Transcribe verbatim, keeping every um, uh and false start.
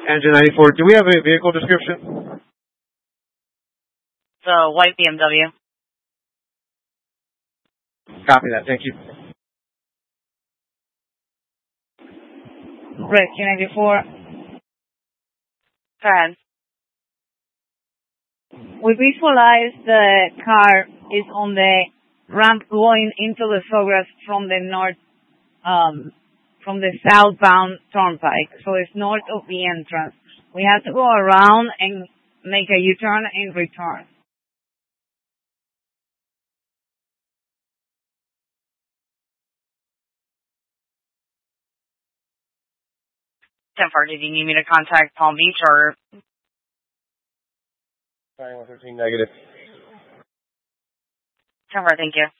Engine ninety-four. Do we have a vehicle description? It's a white B M W. Copy that. Thank you. Rescue ninety-four. Go ahead. We visualize the car is on the ramp going into the Sawgrass from the north, um, from the southbound turnpike. So it's north of the entrance. We have to go around and make a U-turn and return. ten four, did you need me to contact Palm Beach or? Sorry, one thirteen negative. ten four, thank you.